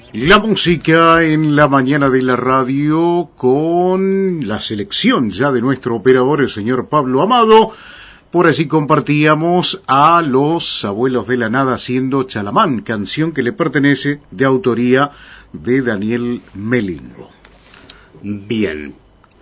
La música en la mañana de la radio con la selección ya de nuestro operador, el señor Pablo Amado. Por así compartíamos a Los Abuelos de la Nada haciendo Chalamán, canción que le pertenece de autoría de Daniel Melingo. Bien.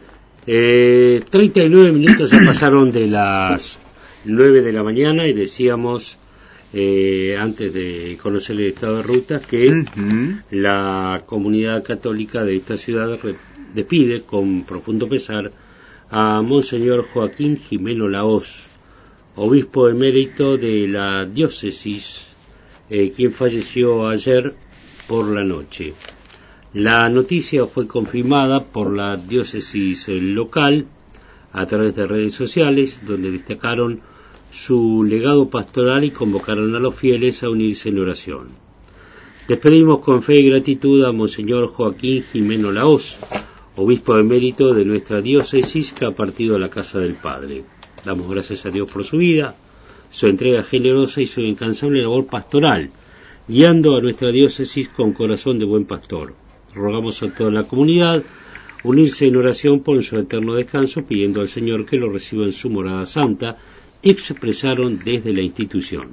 39 minutos ya pasaron de las 9 de la mañana y decíamos... antes de conocer el estado de ruta que la comunidad católica de esta ciudad despide con profundo pesar a Monseñor Joaquín Jimeno Lahoz, obispo emérito de la diócesis, quien falleció ayer por la noche. La noticia fue confirmada por la diócesis local a través de redes sociales, donde destacaron su legado pastoral y convocaron a los fieles a unirse en oración. Despedimos con fe y gratitud a Monseñor Joaquín Jimeno Lahoz, obispo emérito de nuestra diócesis, que ha partido a la casa del Padre. Damos gracias a Dios por su vida, su entrega generosa y su incansable labor pastoral, guiando a nuestra diócesis con corazón de buen pastor. Rogamos a toda la comunidad unirse en oración por su eterno descanso, pidiendo al Señor que lo reciba en su morada santa, expresaron desde la institución.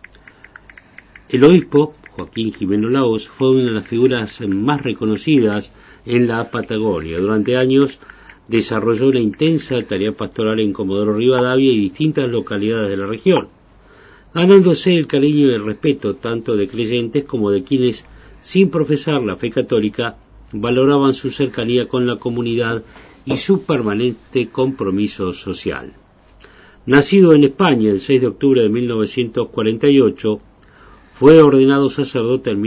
El obispo Joaquín Jimeno Lahoz fue una de las figuras más reconocidas en la Patagonia. Durante años desarrolló una intensa tarea pastoral en Comodoro Rivadavia y distintas localidades de la región, ganándose el cariño y el respeto tanto de creyentes como de quienes, sin profesar la fe católica, valoraban su cercanía con la comunidad y su permanente compromiso social. Nacido en España el 6 de octubre de 1948, fue ordenado sacerdote en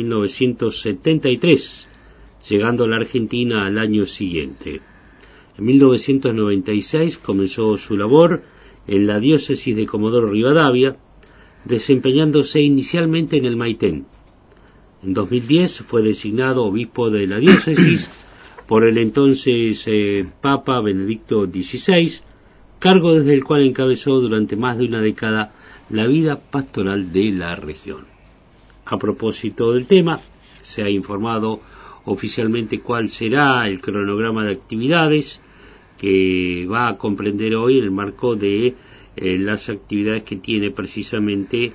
1973, llegando a la Argentina al año siguiente. En 1996 comenzó su labor en la diócesis de Comodoro Rivadavia, desempeñándose inicialmente en el Maitén. En 2010 fue designado obispo de la diócesis por el entonces Papa Benedicto XVI, cargo desde el cual encabezó durante más de una década la vida pastoral de la región. A propósito del tema, se ha informado oficialmente cuál será el cronograma de actividades que va a comprender hoy en el marco de las actividades que tiene precisamente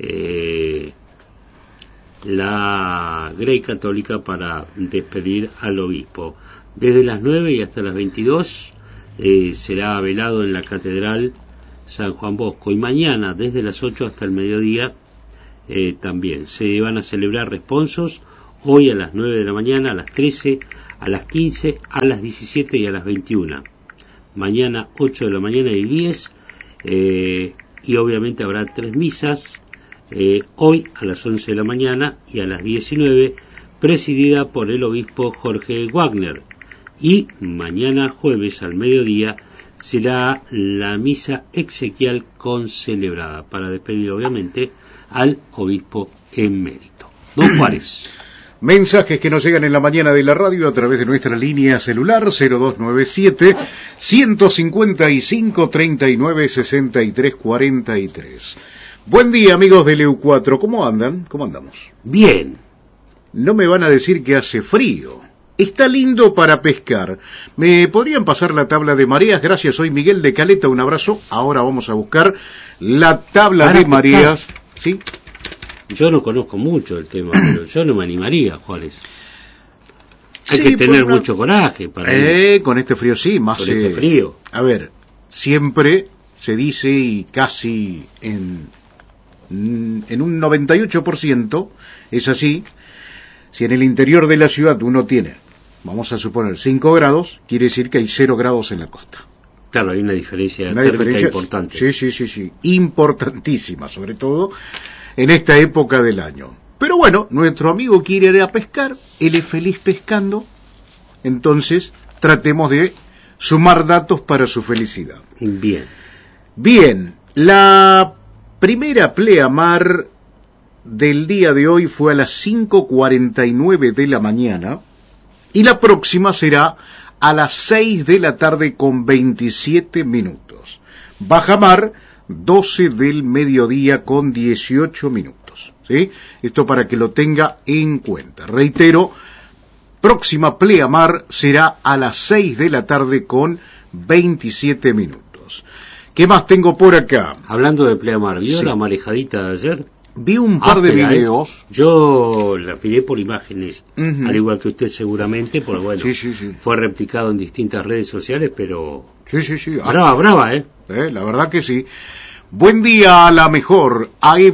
la Grey Católica para despedir al obispo. Desde las 9 y hasta las 22 será velado en la Catedral San Juan Bosco, y mañana desde las 8 hasta el mediodía también se van a celebrar responsos, hoy a las 9 de la mañana, a las 13, a las 15, a las 17 y a las 21. Mañana 8 de la mañana y 10, y obviamente habrá 3 misas, hoy a las 11 de la mañana y a las 19, presidida por el obispo Jorge Wagner. Y mañana jueves al mediodía será la misa exequial concelebrada para despedir obviamente al obispo emérito. Don Juárez. Mensajes que nos llegan en la mañana de la radio a través de nuestra línea celular 0297 155 39 63 43. Buen día, amigos del EU4. ¿Cómo andan? ¿Cómo andamos? Bien. No me van a decir que hace frío. Está lindo para pescar. ¿Me podrían pasar la tabla de mareas? Gracias, soy Miguel de Caleta, un abrazo. Ahora vamos a buscar la tabla de mareas. ¿Sí? Yo no conozco mucho el tema, pero yo no me animaría, Juárez. Hay que tener mucho coraje para ir. Con este frío sí, más... Con este frío. A ver, siempre se dice, y casi en un 98% es así, si en el interior de la ciudad uno tiene, vamos a suponer, 5 grados, quiere decir que hay 0 grados en la costa. Claro, hay una diferencia térmica importante. Sí, importantísima, sobre todo en esta época del año. Pero bueno, nuestro amigo quiere ir a pescar, él es feliz pescando, entonces tratemos de sumar datos para su felicidad. Bien, la primera pleamar del día de hoy fue a las 5:49 de la mañana y la próxima será a las 6 de la tarde con 27 minutos. Bajamar, 12 del mediodía con 18 minutos. ¿sí? Esto para que lo tenga en cuenta. Reitero, próxima pleamar será a las 6 de la tarde con 27 minutos. ¿Qué más tengo por acá? Hablando de pleamar, ¿vio Sí. la marejadita de ayer? Vi un par de Áspera, videos. Yo la miré por imágenes, Ujú. al igual que usted seguramente, porque bueno, Sí. fue replicado en distintas redes sociales, pero Sí. brava, La verdad que sí. Buen día a la mejor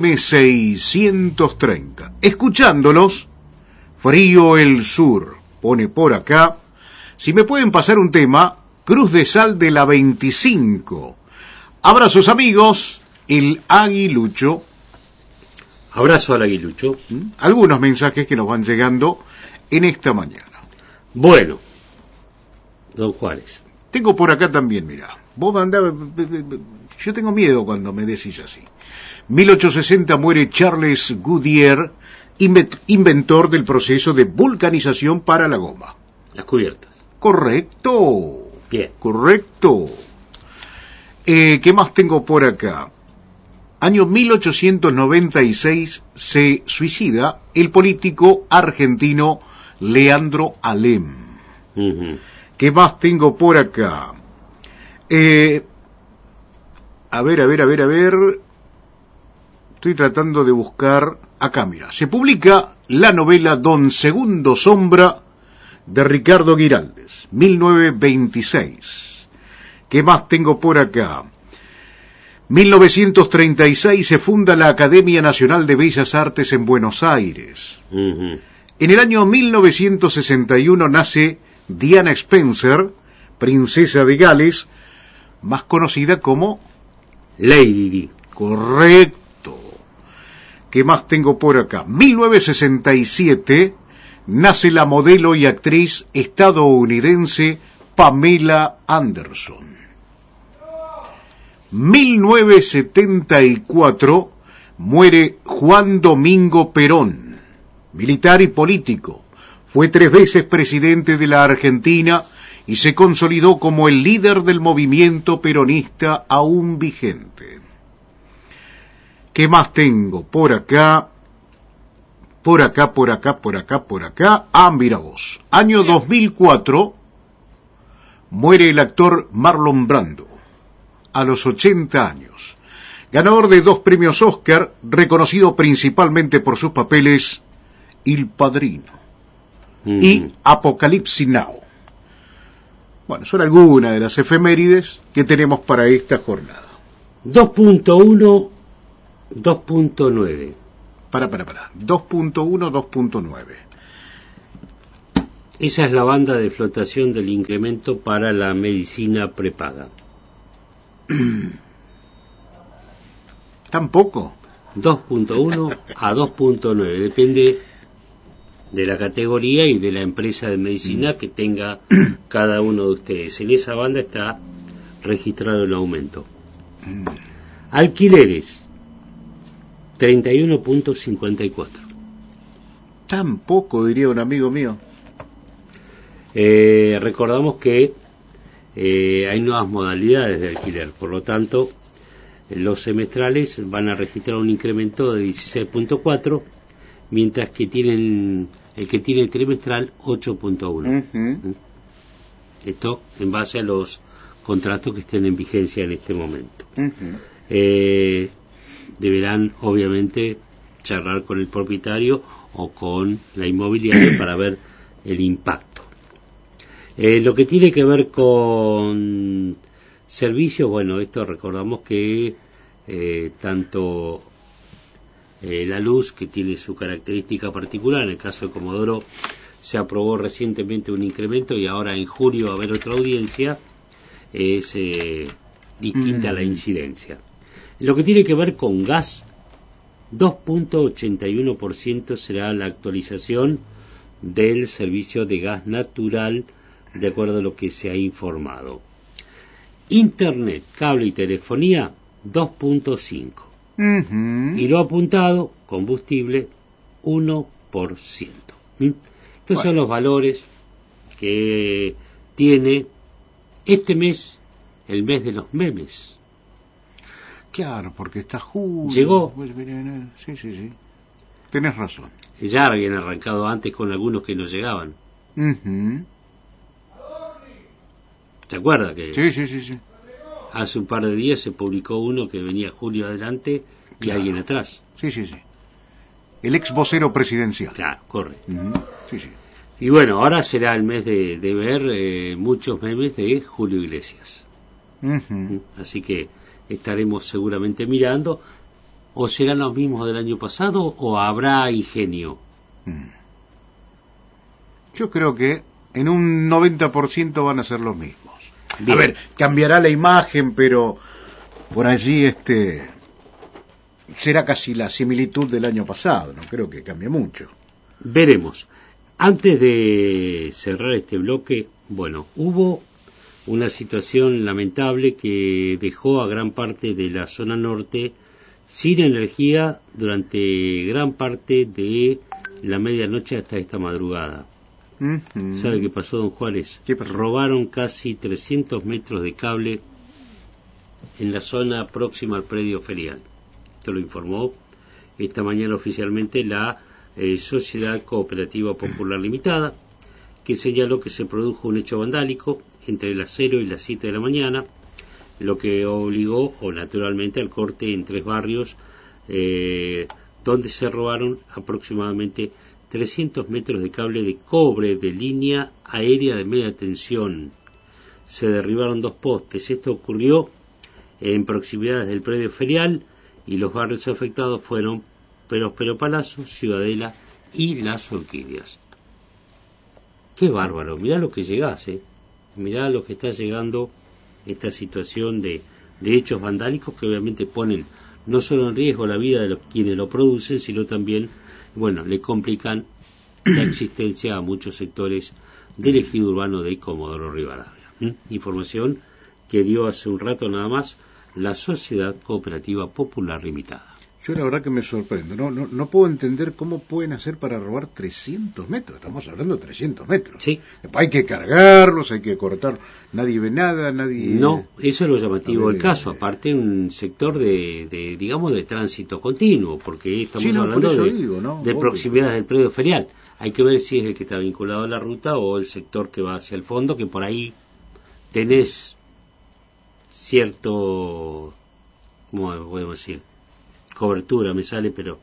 AM630. Escuchándolos, frío el sur, pone por acá. Si me pueden pasar un tema, Cruz de Sal de la 25. Abrazos amigos, el Aguilucho. Abrazo al aguilucho. Algunos mensajes que nos van llegando en esta mañana. Bueno, don Juárez. Tengo por acá también, mira. Vos mandá, yo tengo miedo cuando me decís así. 1860 muere Charles Goodyear, inventor del proceso de vulcanización para la goma. Las cubiertas. Correcto. Bien. Correcto. ¿Qué más tengo por acá? Año 1896 se suicida el político argentino Leandro Alem. Ujú. ¿Qué más tengo por acá? A ver. Estoy tratando de buscar. Acá, mira. Se publica la novela Don Segundo Sombra de Ricardo Giraldes, 1926. ¿Qué más tengo por acá? 1936 se funda la Academia Nacional de Bellas Artes en Buenos Aires. Ujú. En el año 1961 nace Diana Spencer, princesa de Gales, más conocida como Lady Di. Correcto. ¿Qué más tengo por acá? 1967 nace la modelo y actriz estadounidense Pamela Anderson. 1974 muere Juan Domingo Perón, militar y político. Fue 3 veces presidente de la Argentina y se consolidó como el líder del movimiento peronista aún vigente. ¿Qué más tengo? Por acá. Ah, mira vos. Año 2004 muere el actor Marlon Brando, a los 80 años. Ganador de 2 premios Oscar, reconocido principalmente por sus papeles El Padrino y Apocalipsis Now. Bueno, son algunas de las efemérides que tenemos para esta jornada. 2.1, 2.9. Para. 2.1, 2.9. Esa es la banda de flotación del incremento para la medicina prepaga. Tampoco. 2.1 a 2.9. Depende de la categoría y de la empresa de medicina que tenga cada uno de ustedes. En esa banda está registrado el aumento. Alquileres, 31.54. Tampoco, diría un amigo mío. Recordamos que hay nuevas modalidades de alquiler, por lo tanto, los semestrales van a registrar un incremento de 16.4, mientras que el que tiene trimestral 8.1. Esto en base a los contratos que estén en vigencia en este momento. Deberán, obviamente, charlar con el propietario o con la inmobiliaria para ver el impacto. Lo que tiene que ver con servicios, bueno, esto recordamos que tanto la luz, que tiene su característica particular, en el caso de Comodoro se aprobó recientemente un incremento y ahora en julio va a haber otra audiencia, es distinta a la incidencia. Lo que tiene que ver con gas, 2.81% será la actualización del servicio de gas natural, de acuerdo a lo que se ha informado. Internet, cable y telefonía, 2.5%. Y lo apuntado, combustible, 1%. Estos son los valores que tiene este mes, el mes de los memes. Claro, porque está julio. Llegó. Sí. tenés razón. Ya habían arrancado antes con algunos que no llegaban. Ujú. ¿Se acuerda que Sí. hace un par de días se publicó uno que venía Julio adelante y Claro. alguien atrás? Sí. El ex vocero presidencial. Claro, corre. Ujú. Sí. Y bueno, ahora será el mes de ver muchos memes de Julio Iglesias. Ujú. Así que estaremos seguramente mirando. ¿O serán los mismos del año pasado o habrá ingenio? Yo creo que en un 90% van a ser los mismos. Bien. A ver, cambiará la imagen, pero por allí será casi la similitud del año pasado. No creo que cambie mucho. Veremos. Antes de cerrar este bloque, bueno, hubo una situación lamentable que dejó a gran parte de la zona norte sin energía durante gran parte de la medianoche hasta esta madrugada. Ujú. ¿Sabe qué pasó, don Juárez? ¿Qué pasó? Robaron casi 300 metros de cable en la zona próxima al predio ferial. Esto lo informó esta mañana oficialmente la Sociedad Cooperativa Popular Limitada, que señaló que se produjo un hecho vandálico entre las 0 y las 7 de la mañana, lo que obligó, o naturalmente, al corte en 3 barrios, donde se robaron aproximadamente 300 metros de cable de cobre de línea aérea de media tensión. Se derribaron 2 postes. Esto ocurrió en proximidades del predio ferial y los barrios afectados fueron Próspero Palazzo, Ciudadela y Las Orquídeas. Qué bárbaro, mirá lo que llegás, mirá lo que está llegando esta situación de hechos vandálicos que obviamente ponen no solo en riesgo la vida de los quienes lo producen, sino también, bueno, le complican la existencia a muchos sectores del ejido urbano de Comodoro Rivadavia. Información que dio hace un rato nada más la Sociedad Cooperativa Popular Limitada. Yo la verdad que me sorprendo. No puedo entender cómo pueden hacer para robar 300 metros. Estamos hablando de 300 metros. Sí. Después hay que cargarlos, hay que cortar. Nadie ve nada, nadie... No, eso es lo llamativo del caso. Aparte, un sector digamos, de tránsito continuo, porque estamos Sí, no, hablando por eso de, digo, ¿no? de Obvio. proximidades del predio ferial. Hay que ver si es el que está vinculado a la ruta o el sector que va hacia el fondo, que por ahí tenés cierto, ¿cómo podemos decir? Cobertura me sale, pero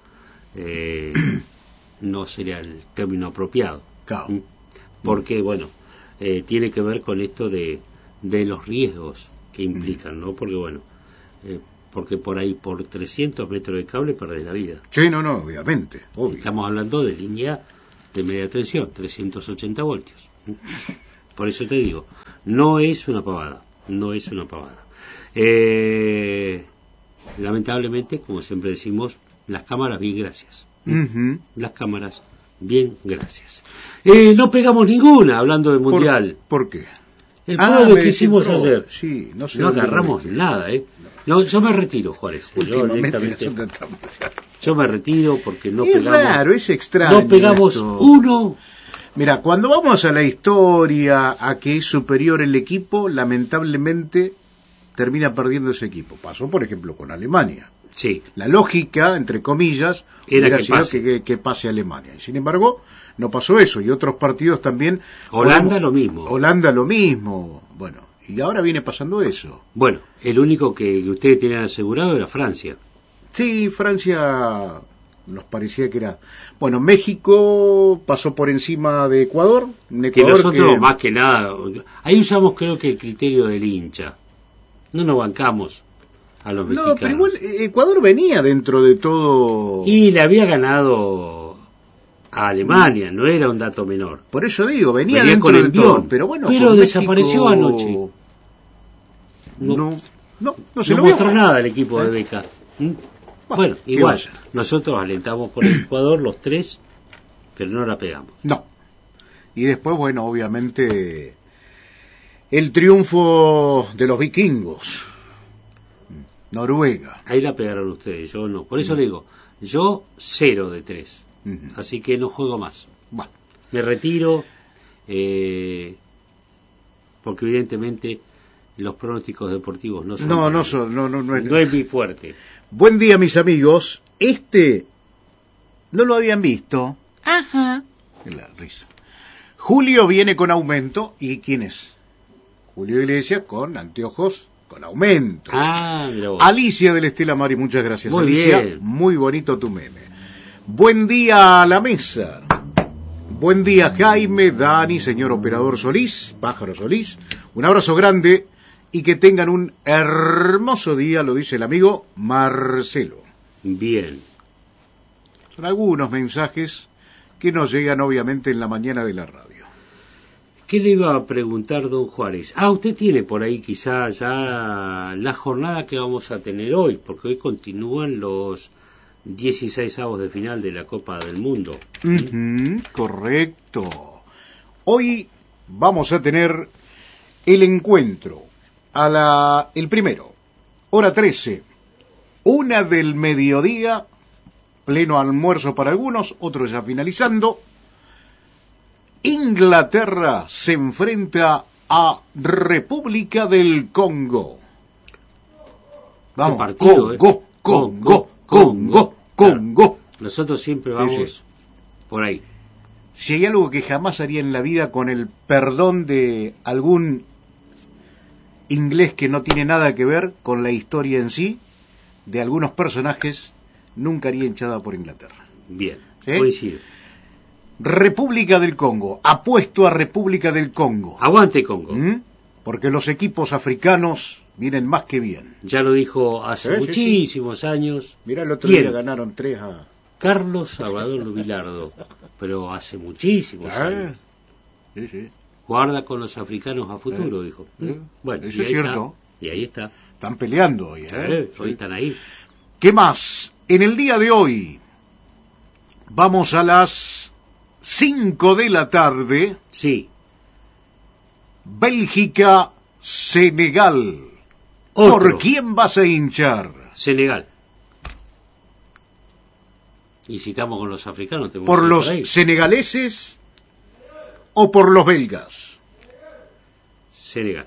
no sería el término apropiado. Claro. Porque, bueno, tiene que ver con esto de los riesgos que implican, ¿no? Porque, bueno, porque por ahí, por 300 metros de cable, perdés la vida. Sí, no, obviamente. Obvio. Estamos hablando de línea de media tensión, 380 voltios. Por eso te digo, no es una pavada, no es una pavada. Lamentablemente, como siempre decimos, las cámaras, bien, gracias. Ujú. Las cámaras, bien, gracias. No pegamos ninguna, hablando del Mundial. ¿Por qué? El juego me que hicimos decís, ayer. Sí, no sé. No dónde agarramos lo nada, No, yo me retiro, Juárez. Yo, Últimamente honestamente, no tratamos. yo me retiro porque no Es pegamos. raro, es extraño. No pegamos esto. uno. Mira, cuando vamos a la historia, a que es superior el equipo, lamentablemente termina perdiendo ese equipo. Pasó, por ejemplo, con Alemania. Sí, La lógica, entre comillas, Era hubiera que sido pase. que pase Alemania. Y sin embargo, no pasó eso. Y otros partidos también. Holanda lo mismo. Holanda lo mismo. Bueno, y ahora viene pasando eso. Bueno, el único que ustedes tenían asegurado era Francia. Sí, Francia nos parecía que era... Bueno, México pasó por encima de Ecuador. Un Que Ecuador nosotros, más que nada, ahí usamos creo que el criterio del hincha. No nos bancamos a los No, mexicanos. pero igual Ecuador venía dentro de todo... Y le había ganado a Alemania, no era un dato menor. Por eso digo, venía Venía dentro con de el todo. guión, Pero bueno, pero con desapareció México anoche. No se No lo vio. mostró nada el equipo de Beca. Bueno, ¿qué igual, va a ser? nosotros alentamos por el Ecuador los 3, pero no la pegamos. No. Y después, bueno, obviamente, el triunfo de los vikingos. Noruega. Ahí la pegaron ustedes, yo no. Por eso le digo, yo 0 de 3. Ujú. Así que no juego más. Bueno, Me retiro, porque evidentemente los pronósticos deportivos no son... no es... No es mi fuerte. Buen día, mis amigos. No lo habían visto. Ajá. La risa. Julio viene con aumento. ¿Y quién es? Julio Iglesias con anteojos con aumento. Mira vos. Alicia del Estela Mari, muchas gracias. Muy Alicia, bien. Muy bonito tu meme. Buen día a la mesa. Buen día Jaime, Dani, señor operador Solís, Pájaro Solís. Un abrazo grande y que tengan un hermoso día, lo dice el amigo Marcelo. Bien. Son algunos mensajes que nos llegan obviamente en la mañana de la radio. ¿Qué le iba a preguntar don Juárez? Usted tiene por ahí quizá ya la jornada que vamos a tener hoy, porque hoy continúan los 16avos de final de la Copa del Mundo. Correcto. Hoy vamos a tener el encuentro el primero, hora 13, 1 del mediodía, pleno almuerzo para algunos, otros ya finalizando. Inglaterra se enfrenta a República del Congo. Vamos, partido, Congo. Claro. Nosotros siempre vamos por ahí. Si hay algo que jamás haría en la vida, con el perdón de algún inglés que no tiene nada que ver con la historia en sí, de algunos personajes, nunca haría hinchada por Inglaterra. Bien, ¿Sí? coincido. República del Congo, apuesto a República del Congo. Aguante Congo. Porque los equipos africanos vienen más que bien. Ya lo dijo hace muchísimos años. Mirá, el otro día ganaron 3 a... Carlos Salvador Vilardo, pero hace muchísimos años. Sí. Guarda con los africanos a futuro, dijo. Bueno, eso es cierto. Y ahí está. Están peleando hoy, Hoy están ahí. ¿Qué más? En el día de hoy vamos a las 5 de la tarde. Sí. Bélgica, Senegal. Otro. ¿Por quién vas a hinchar? Senegal. Y si estamos con los africanos, ¿Por los senegaleses o por los belgas? Senegal.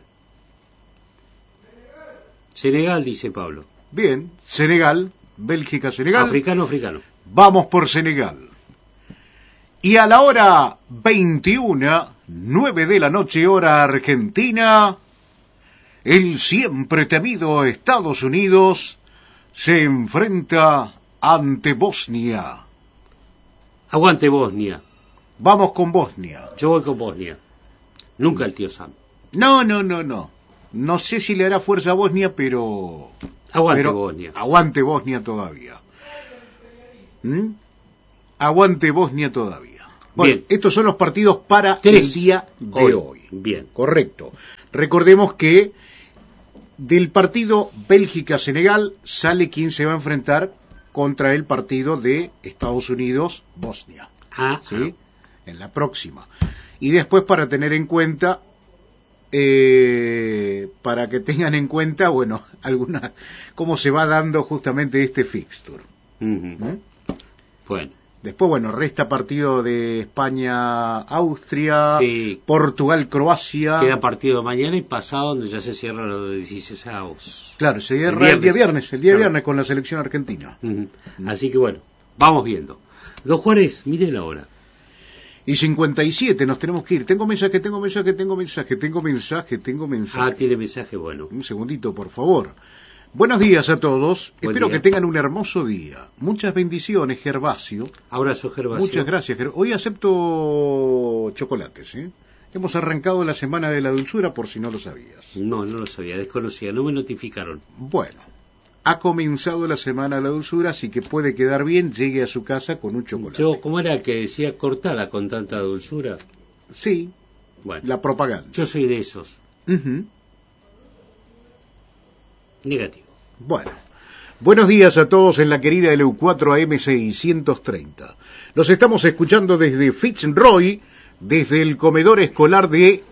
Senegal, dice Pablo. Bien, Senegal, Bélgica, Senegal. Africano. Vamos por Senegal. Y a la hora 21, 9 de la noche, hora argentina, el siempre temido Estados Unidos se enfrenta ante Bosnia. Aguante Bosnia. Vamos con Bosnia. Yo voy con Bosnia. Nunca el tío Sam. No. No sé si le hará fuerza a Bosnia, pero... Bosnia. Aguante Bosnia todavía. Aguante Bosnia todavía. Bueno, bien. Estos son los partidos para el día de hoy. Bien. Correcto. Recordemos que del partido Bélgica-Senegal sale quien se va a enfrentar contra el partido de Estados Unidos-Bosnia. ¿Sí? En la próxima. Y después, para tener en cuenta, para que tengan en cuenta, bueno, cómo se va dando justamente este fixture. Bueno. Después, bueno, resta partido de España-Austria, sí. Portugal-Croacia. Queda partido mañana y pasado, donde ya se cierran los 16avos. Claro, se cierra el día viernes con la selección argentina. Así que bueno, vamos viendo. Don Juárez, mire la hora. Y 57, nos tenemos que ir. Tengo mensaje. Tiene mensaje, bueno. Un segundito, por favor. Buenos días a todos. Espero día. que tengan un hermoso día. Muchas bendiciones, Gervasio. Abrazo, Gervasio. Muchas gracias, Hoy acepto chocolates, Hemos arrancado la Semana de la Dulzura, por si no lo sabías. No lo sabía, desconocía, no me notificaron. Bueno, ha comenzado la Semana de la Dulzura, así que puede quedar bien, llegue a su casa con un chocolate. Yo, ¿cómo era que decía cortada con tanta dulzura? Sí, bueno, la propaganda. Yo soy de esos. Negativo. Bueno, buenos días a todos en la querida LU4 AM 630. Los estamos escuchando desde Fitzroy, desde el comedor escolar de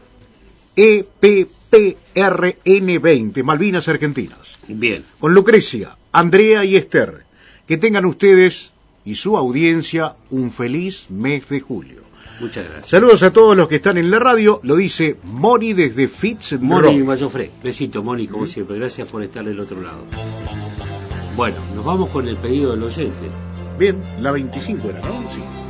EPPRN20, Malvinas Argentinas. Bien. Con Lucrecia, Andrea y Esther. Que tengan ustedes y su audiencia un feliz mes de julio. Muchas gracias. Saludos a todos los que están en la radio, lo dice Moni desde Fitzroy. Moni Mayofré. Besito, Moni, como siempre. Gracias por estar del otro lado. Bueno, nos vamos con el pedido del oyente. Bien, la 25 era, ¿no? Sí.